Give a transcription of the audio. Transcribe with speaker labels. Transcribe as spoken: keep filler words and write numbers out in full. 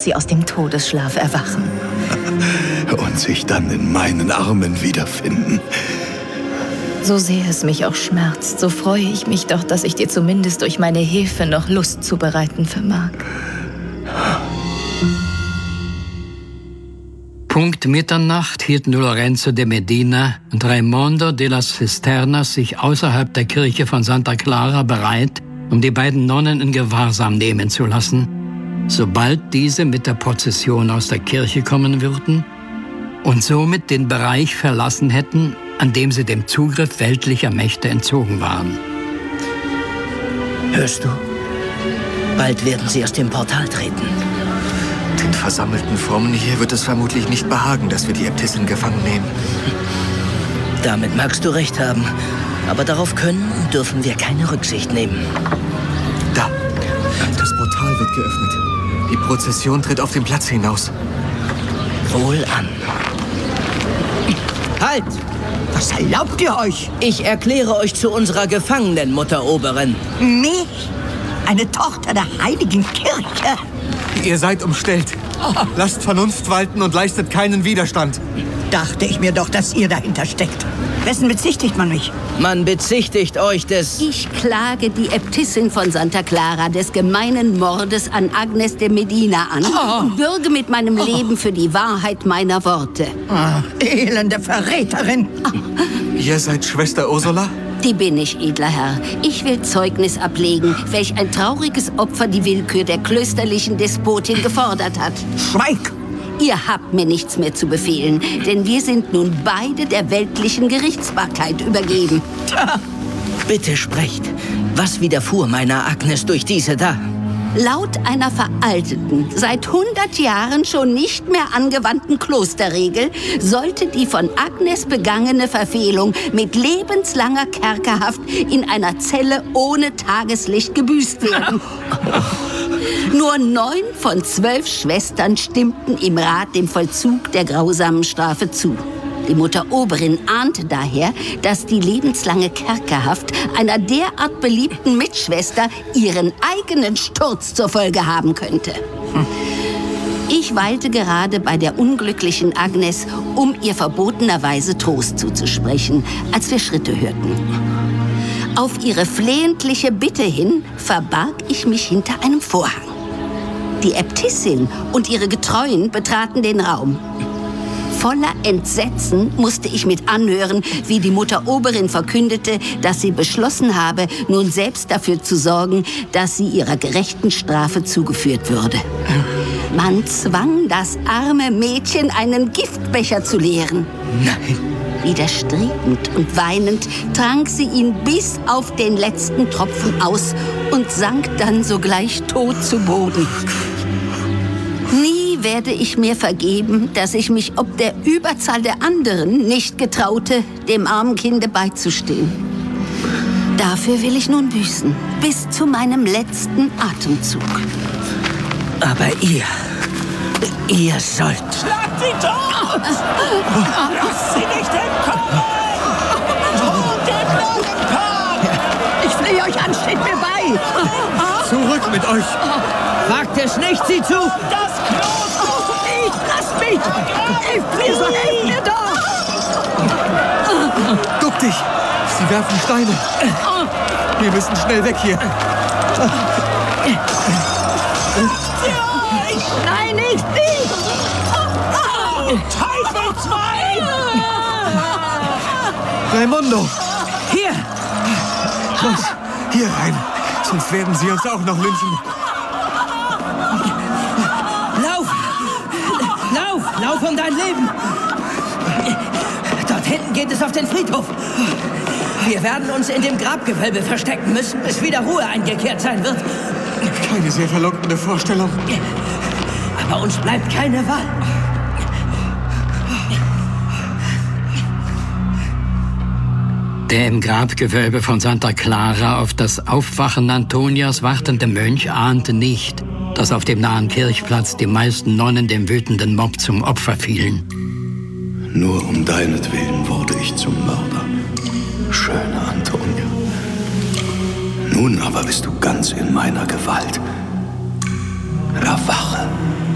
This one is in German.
Speaker 1: sie aus dem Todesschlaf erwachen.
Speaker 2: Und sich dann in meinen Armen wiederfinden.
Speaker 1: So sehr es mich auch schmerzt, so freue ich mich doch, dass ich dir zumindest durch meine Hilfe noch Lust zu bereiten vermag.
Speaker 3: Punkt Mitternacht hielten Lorenzo de Medina und Raimondo de las Cisternas sich außerhalb der Kirche von Santa Clara bereit, um die beiden Nonnen in Gewahrsam nehmen zu lassen, sobald diese mit der Prozession aus der Kirche kommen würden und somit den Bereich verlassen hätten, an dem sie dem Zugriff weltlicher Mächte entzogen waren.
Speaker 4: Hörst du? Bald werden sie aus dem Portal treten.
Speaker 5: Den versammelten Frommen hier wird es vermutlich nicht behagen, dass wir die Äbtissin gefangen nehmen.
Speaker 4: Damit magst du recht haben. Aber darauf können und dürfen wir keine Rücksicht nehmen.
Speaker 5: Da. Das Portal wird geöffnet. Die Prozession tritt auf den Platz hinaus.
Speaker 4: Wohl an.
Speaker 6: Halt! Was erlaubt ihr euch?
Speaker 4: Ich erkläre euch zu unserer Gefangenen, Mutter Oberin.
Speaker 6: Mich? Eine Tochter der heiligen Kirche?
Speaker 5: Ihr seid umstellt. Lasst Vernunft walten und leistet keinen Widerstand.
Speaker 6: Dachte ich mir doch, dass ihr dahinter steckt. Wessen bezichtigt man mich?
Speaker 4: Man bezichtigt euch des...
Speaker 7: Ich klage die Äbtissin von Santa Clara des gemeinen Mordes an Agnes de Medina an oh. und bürge mit meinem oh. Leben für die Wahrheit meiner Worte.
Speaker 6: Oh, elende Verräterin!
Speaker 5: Oh. Ihr seid Schwester Ursula?
Speaker 7: Die bin ich, edler Herr. Ich will Zeugnis ablegen, welch ein trauriges Opfer die Willkür der klösterlichen Despotin gefordert hat.
Speaker 6: Schweig!
Speaker 7: Ihr habt mir nichts mehr zu befehlen, denn wir sind nun beide der weltlichen Gerichtsbarkeit übergeben.
Speaker 4: Bitte sprecht. Was widerfuhr meiner Agnes durch diese da?
Speaker 7: Laut einer veralteten, seit hundert Jahren schon nicht mehr angewandten Klosterregel sollte die von Agnes begangene Verfehlung mit lebenslanger Kerkerhaft in einer Zelle ohne Tageslicht gebüßt werden. Nur neun von zwölf Schwestern stimmten im Rat dem Vollzug der grausamen Strafe zu. Die Mutter Oberin ahnte daher, dass die lebenslange Kerkerhaft einer derart beliebten Mitschwester ihren eigenen Sturz zur Folge haben könnte. Ich weilte gerade bei der unglücklichen Agnes, um ihr verbotenerweise Trost zuzusprechen, als wir Schritte hörten. Auf ihre flehentliche Bitte hin verbarg ich mich hinter einem Vorhang. Die Äbtissin und ihre Getreuen betraten den Raum. Voller Entsetzen musste ich mit anhören, wie die Mutter Oberin verkündete, dass sie beschlossen habe, nun selbst dafür zu sorgen, dass sie ihrer gerechten Strafe zugeführt würde. Man zwang das arme Mädchen, einen Giftbecher zu leeren.
Speaker 4: Nein.
Speaker 7: Widerstrebend und weinend trank sie ihn bis auf den letzten Tropfen aus und sank dann sogleich tot zu Boden. Nie werde ich mir vergeben, dass ich mich ob der Überzahl der anderen nicht getraute, dem armen Kinde beizustehen. Dafür will ich nun büßen, bis zu meinem letzten Atemzug.
Speaker 4: Aber ihr, ihr sollt...
Speaker 8: Schlag sie tot! Lass sie nicht entkommen! Tod dem Löwenpaar!
Speaker 6: Ich flehe euch an, steht mir bei!
Speaker 5: Zurück mit euch!
Speaker 4: Wagt es nicht, sie zu!
Speaker 8: Das Kloster!
Speaker 6: Ich, lasst mich! Ihr sollt helft mir doch!
Speaker 5: Duck dich! Sie werfen Steine! Wir müssen schnell weg hier!
Speaker 6: Nein, nicht dich!
Speaker 8: Teufelswein!
Speaker 5: Raimondo!
Speaker 4: Hier!
Speaker 5: Los, hier rein! Sonst werden sie uns auch noch lynchen.
Speaker 4: Lauf! Lauf! Lauf um dein Leben! Dort hinten geht es auf den Friedhof. Wir werden uns in dem Grabgewölbe verstecken müssen, bis wieder Ruhe eingekehrt sein wird.
Speaker 5: Keine sehr verlockende Vorstellung.
Speaker 4: Aber uns bleibt keine Wahl.
Speaker 3: Der im Grabgewölbe von Santa Clara auf das Aufwachen Antonias wartende Mönch ahnte nicht, dass auf dem nahen Kirchplatz die meisten Nonnen dem wütenden Mob zum Opfer fielen.
Speaker 2: Nur um deinetwillen wurde ich zum Mörder, schöne Antonia. Nun aber bist du ganz in meiner Gewalt. Erwache.